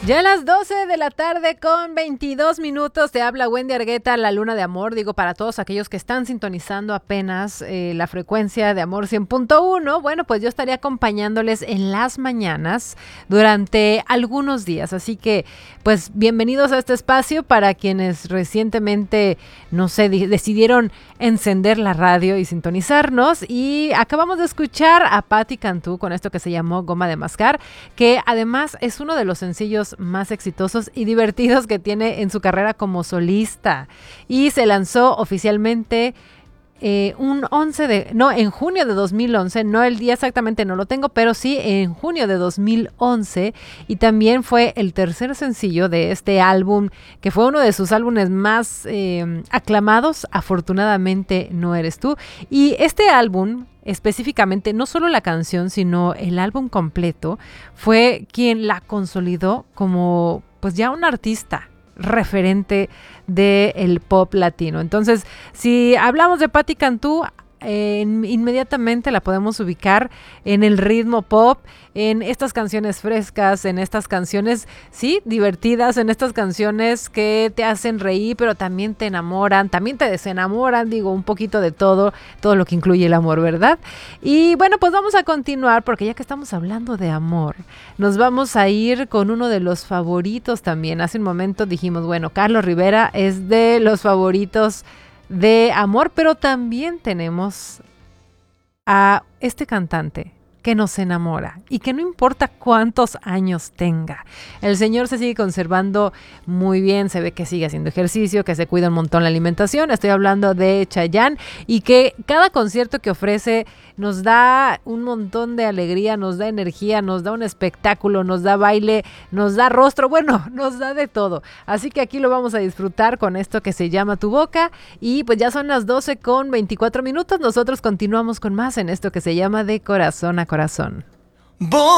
Ya a las 12 de la tarde con 22 minutos te habla Wendy Argueta, La Luna de Amor. Digo, para todos aquellos que están sintonizando apenas la frecuencia de Amor 100.1, bueno, pues yo estaré acompañándoles en las mañanas durante algunos días. Así que, pues, bienvenidos a este espacio para quienes recientemente, no sé, decidieron encender la radio y sintonizarnos. Y acabamos de escuchar a Patti Cantú con esto que se llamó Goma de Mascar, que además es uno de los sencillos más exitosos y divertidos que tiene en su carrera como solista, y se lanzó oficialmente en junio de 2011, no el día exactamente no lo tengo, pero sí en junio de 2011, y también fue el tercer sencillo de este álbum, que fue uno de sus álbumes más aclamados, Afortunadamente no eres tú. Y este álbum, específicamente, no solo la canción, sino el álbum completo, fue quien la consolidó como pues ya un artista referente del pop latino. Entonces, si hablamos de Patti Cantú, inmediatamente la podemos ubicar en el ritmo pop, en estas canciones frescas, en estas canciones, sí, divertidas, en estas canciones que te hacen reír, pero también te enamoran, también te desenamoran, digo, un poquito de todo lo que incluye el amor, ¿verdad? Y bueno, pues vamos a continuar, porque ya que estamos hablando de amor, nos vamos a ir con uno de los favoritos también. Hace un momento dijimos, bueno, Carlos Rivera es de los favoritos de amor, pero también tenemos a este cantante que nos enamora y que no importa cuántos años tenga, el señor se sigue conservando muy bien, se ve que sigue haciendo ejercicio, que se cuida un montón la alimentación. Estoy hablando de Chayanne, y que cada concierto que ofrece nos da un montón de alegría, nos da energía, nos da un espectáculo, nos da baile, nos da rostro, bueno, nos da de todo. Así que aquí lo vamos a disfrutar con esto que se llama Tu Boca. Y pues ya son las 12 con 24 minutos. Nosotros continuamos con más en esto que se llama De Corazón a Corazón.